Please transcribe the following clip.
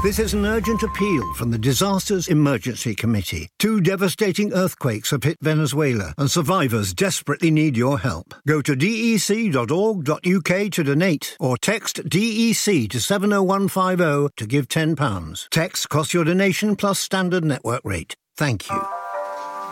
This is an urgent appeal from the Disasters Emergency Committee. 2 devastating earthquakes have hit Venezuela, and survivors desperately need your help. Go to dec.org.uk to donate, or text DEC to 70150 to give £10. Text costs your donation plus standard network rate. Thank you.